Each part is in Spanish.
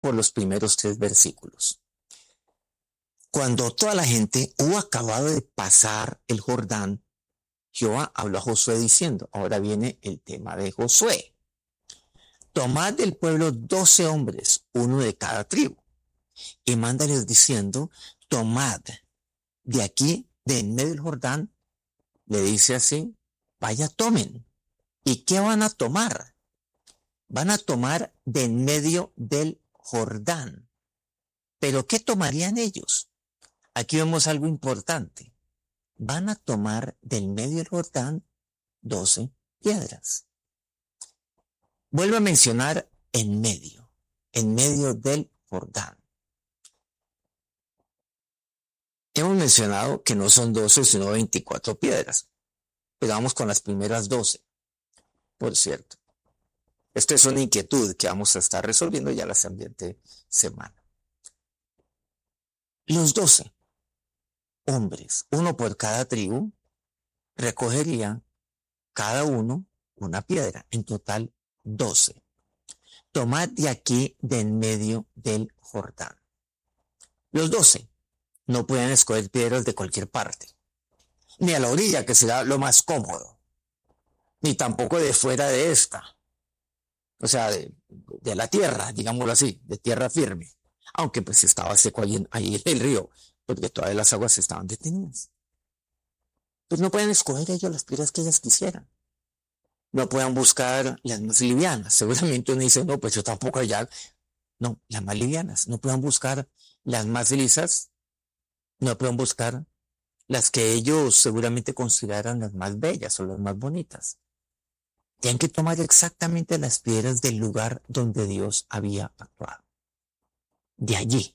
por los primeros 3 versículos. Cuando toda la gente hubo acabado de pasar el Jordán, Jehová habló a Josué diciendo, ahora viene el tema de Josué. Tomad del pueblo 12 hombres, uno de cada tribu, y mándales diciendo, tomad de aquí, de en medio del Jordán, le dice así, vaya, tomen. ¿Y qué van a tomar? Van a tomar de en medio del Jordán. ¿Pero qué tomarían ellos? Aquí vemos algo importante. Van a tomar del medio del Jordán 12 piedras. Vuelvo a mencionar en medio del Jordán. Hemos mencionado que no son 12 sino 24 piedras, pero vamos con las primeras 12, por cierto. Esta es una inquietud que vamos a estar resolviendo ya la siguiente semana. Los 12 hombres, uno por cada tribu, recogerían cada uno una piedra, en total 12. Tomad de aquí, de en medio del Jordán. Los 12 no pueden escoger piedras de cualquier parte, ni a la orilla, que será lo más cómodo, ni tampoco de fuera de esta, o sea, de la tierra, digámoslo así, de tierra firme, aunque pues estaba seco ahí el río, porque todas las aguas estaban detenidas. Pues no pueden escoger ellos las piedras que ellas quisieran. No puedan buscar las más livianas. Seguramente uno dice, no, pues yo tampoco allá. No, las más livianas. No puedan buscar las más lisas. No puedan buscar las que ellos seguramente consideran las más bellas o las más bonitas. Tienen que tomar exactamente las piedras del lugar donde Dios había actuado. De allí.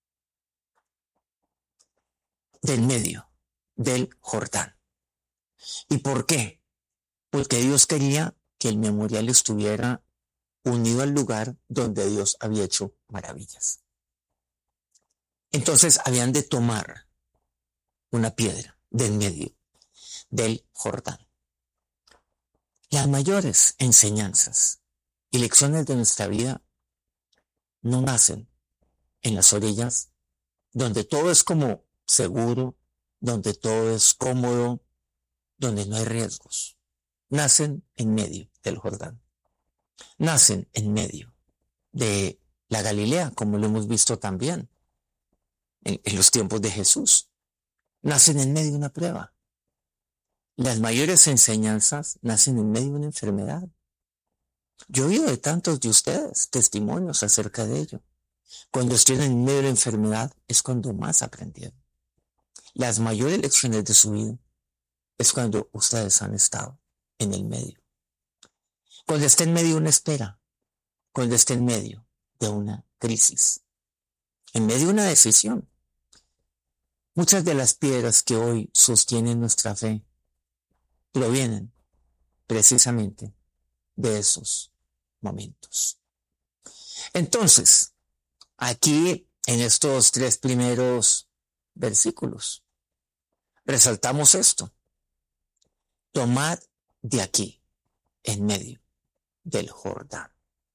Del medio. Del Jordán. ¿Y por qué? Porque Dios quería que el memorial estuviera unido al lugar donde Dios había hecho maravillas. Entonces habían de tomar una piedra del medio del Jordán. Las mayores enseñanzas y lecciones de nuestra vida no nacen en las orillas, donde todo es como seguro, donde todo es cómodo, donde no hay riesgos. Nacen en medio del Jordán. Nacen en medio de la Galilea, como lo hemos visto también en los tiempos de Jesús. Nacen en medio de una prueba. Las mayores enseñanzas nacen en medio de una enfermedad. Yo he oído de tantos de ustedes testimonios acerca de ello. Cuando estén en medio de la enfermedad es cuando más aprendieron. Las mayores lecciones de su vida es cuando ustedes han estado en el medio. Cuando esté en medio de una espera, cuando esté en medio de una crisis, en medio de una decisión. Muchas de las piedras que hoy sostienen nuestra fe provienen precisamente de esos momentos. Entonces, aquí en estos 3 primeros versículos, resaltamos esto. Tomad de aquí, en medio del Jordán.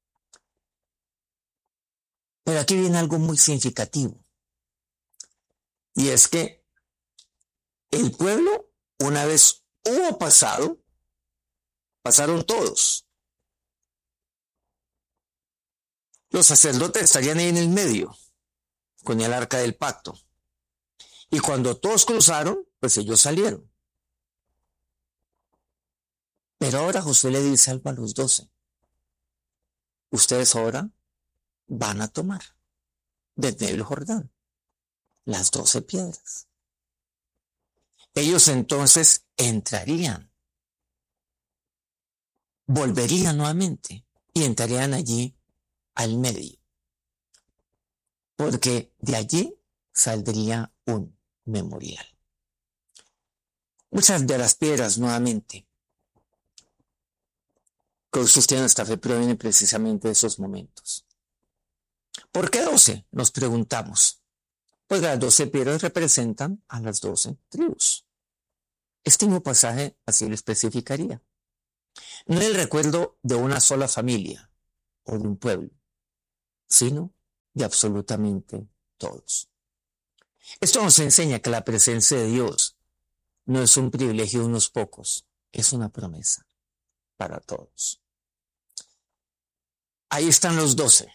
Pero aquí viene algo muy significativo. Y es que el pueblo, una vez hubo pasado, pasaron todos. Los sacerdotes estarían ahí en el medio, con el arca del pacto. Y cuando todos cruzaron, pues ellos salieron. Pero ahora Josué le dice algo a los 12. Ustedes ahora van a tomar desde el Jordán las 12 piedras. Ellos entonces entrarían, volverían nuevamente y entrarían allí al medio, porque de allí saldría un memorial. Muchas de las piedras nuevamente que sostienen esta fe provienen precisamente de esos momentos. ¿Por qué 12? Nos preguntamos. Pues las 12 piedras representan a las 12 tribus. Este mismo pasaje así lo especificaría. No el recuerdo de una sola familia o de un pueblo, sino de absolutamente todos. Esto nos enseña que la presencia de Dios no es un privilegio de unos pocos, es una promesa para todos. Ahí están los 12.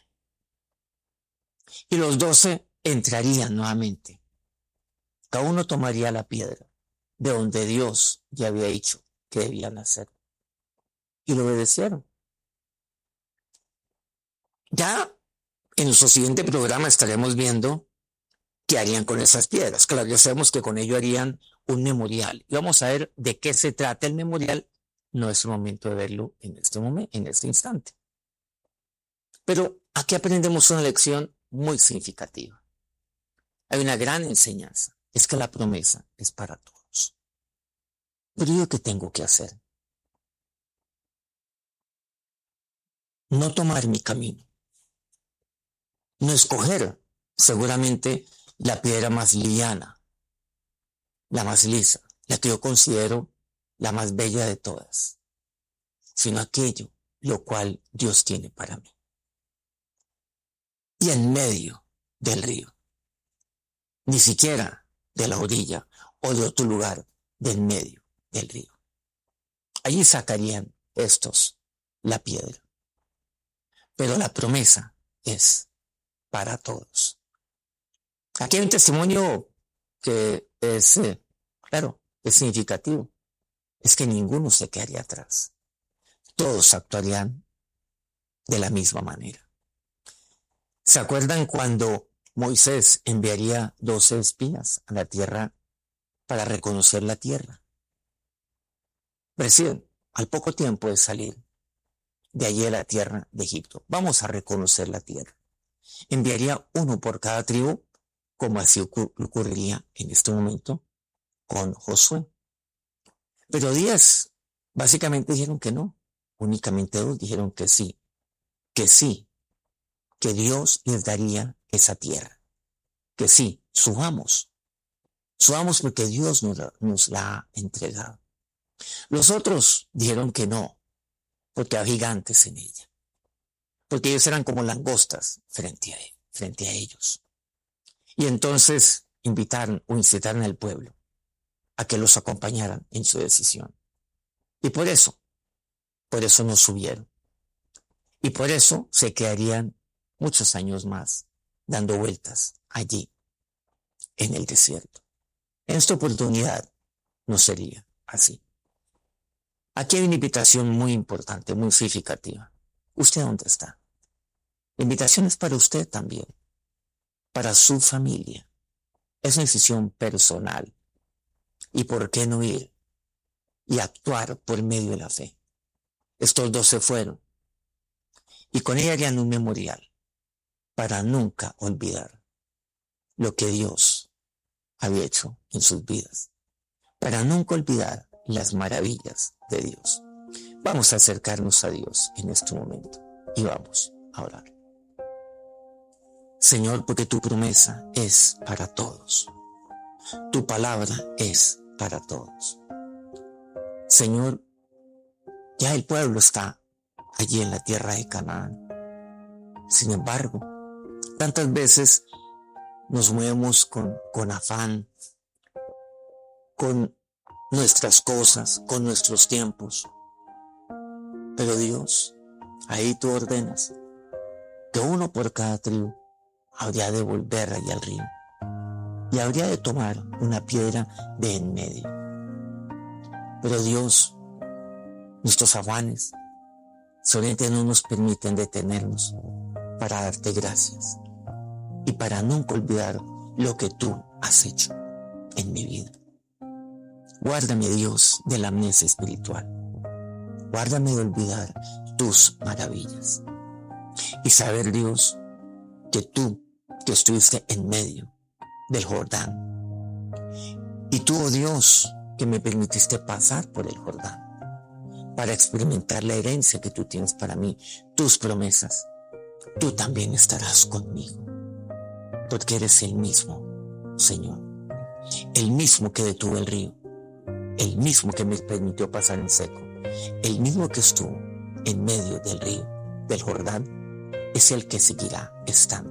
Y los 12 entrarían nuevamente. Cada uno tomaría la piedra de donde Dios ya había dicho que debían hacer. Y lo obedecieron. Ya en nuestro siguiente programa estaremos viendo qué harían con esas piedras. Claro, ya sabemos que con ello harían un memorial. Y vamos a ver de qué se trata el memorial. No es el momento de verlo en este momento, en este instante. Pero aquí aprendemos una lección muy significativa. Hay una gran enseñanza. Es que la promesa es para todos. Pero ¿yo qué tengo que hacer? No tomar mi camino. No escoger seguramente la piedra más liviana, la más lisa, la que yo considero la más bella de todas, sino aquello lo cual Dios tiene para mí. Y en medio del río, ni siquiera de la orilla o de otro lugar, del medio del río. Allí sacarían estos la piedra. Pero la promesa es para todos. Aquí hay un testimonio que es, claro, es significativo. Es que ninguno se quedaría atrás. Todos actuarían de la misma manera. ¿Se acuerdan cuando Moisés enviaría 12 espías a la tierra para reconocer la tierra? Recién, al poco tiempo de salir de allí a la tierra de Egipto, vamos a reconocer la tierra. Enviaría uno por cada tribu, como así ocurriría en este momento con Josué. Pero 10 básicamente dijeron que no, únicamente 2 dijeron que sí, que Dios les daría esa tierra, que sí, subamos porque Dios nos la ha entregado. Los otros dijeron que no, porque había gigantes en ella, porque ellos eran como langostas frente a ellos. Y entonces incitaron al pueblo a que los acompañaran en su decisión. Y por eso no subieron. Y por eso se quedarían muchos años más dando vueltas allí, en el desierto. En esta oportunidad no sería así. Aquí hay una invitación muy importante, muy significativa. ¿Usted dónde está? La invitación es para usted también, para su familia. Es una decisión personal. ¿Y por qué no ir y actuar por medio de la fe? Estos 2 se fueron y con ella harían un memorial para nunca olvidar lo que Dios había hecho en sus vidas, para nunca olvidar las maravillas de Dios. Vamos a acercarnos a Dios en este momento y vamos a orar. Señor, porque tu promesa es para todos. Tu palabra es para todos. Señor, ya el pueblo está allí en la tierra de Canaán. Sin embargo, tantas veces nos movemos con afán, con nuestras cosas, con nuestros tiempos. Pero Dios, ahí tú ordenas que uno por cada tribu habría de volver allá al río y habría de tomar una piedra de en medio. Pero Dios, nuestros afanes solamente no nos permiten detenernos para darte gracias y para nunca olvidar lo que tú has hecho en mi vida. Guárdame, Dios, de la amnesia espiritual. Guárdame de olvidar tus maravillas y saber, Dios, que tú que estuviste en medio del Jordán y tú, oh Dios, que me permitiste pasar por el Jordán para experimentar la herencia que tú tienes para mí, tus promesas, tú también estarás conmigo, porque eres el mismo, Señor, el mismo que detuvo el río, el mismo que me permitió pasar en seco, el mismo que estuvo en medio del río, del Jordán, es el que seguirá estando en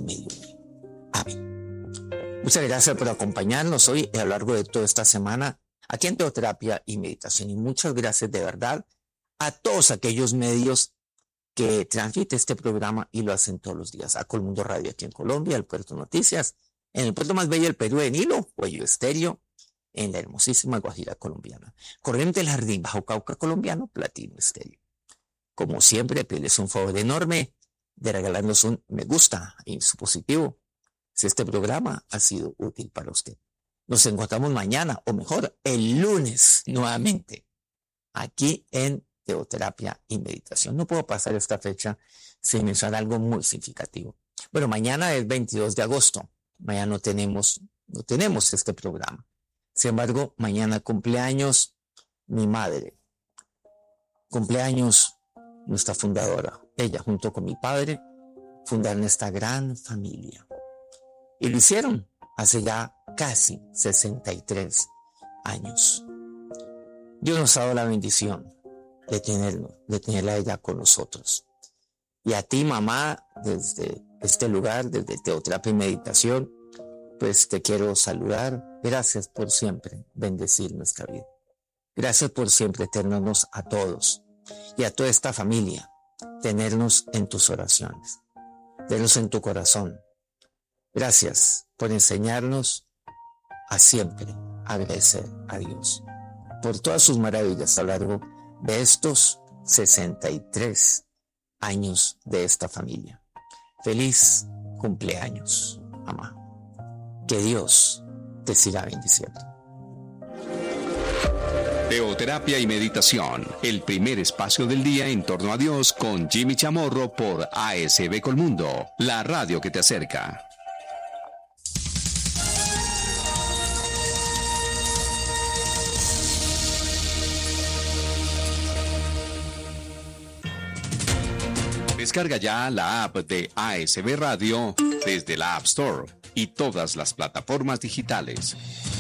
mediodía. Amén. Muchas gracias por acompañarnos hoy y a lo largo de toda esta semana aquí en Teoterapia y Meditación. Y muchas gracias de verdad a todos aquellos medios que transmiten este programa y lo hacen todos los días. A Colmundo Radio aquí en Colombia, el Puerto Noticias, en el puerto más bello del Perú, en Hilo, Cuello Estéreo, en la hermosísima Guajira colombiana. Corriente del Jardín, Bajo Cauca colombiano, Platino Estéreo. Como siempre, pedirles un favor enorme de regalarnos un me gusta y su positivo si este programa ha sido útil para usted. Nos encontramos mañana, o mejor, el lunes nuevamente, aquí en Teoterapia y Meditación. No puedo pasar esta fecha sin mencionar algo muy significativo. Bueno, mañana es 22 de agosto. Mañana no tenemos este programa. Sin embargo, mañana cumpleaños mi madre. Cumpleaños nuestra fundadora. Ella junto con mi padre fundaron esta gran familia. Y lo hicieron hace ya casi 63 años. Dios nos ha dado la bendición de tenerla a ella con nosotros. Y a ti, mamá, desde este lugar, desde Teoterapia y Meditación, pues te quiero saludar. Gracias por siempre bendecir nuestra vida. Gracias por siempre tenernos a todos y a toda esta familia, tenernos en tus oraciones, tenernos en tu corazón. Gracias por enseñarnos a siempre agradecer a Dios por todas sus maravillas a lo largo de estos 63 años de esta familia. Feliz cumpleaños, mamá. Que Dios te siga bendiciendo. Teoterapia y Meditación, el primer espacio del día en torno a Dios con Jimmy Chamorro por ASB Colmundo, la radio que te acerca. Descarga ya la app de ASB Radio desde la App Store y todas las plataformas digitales.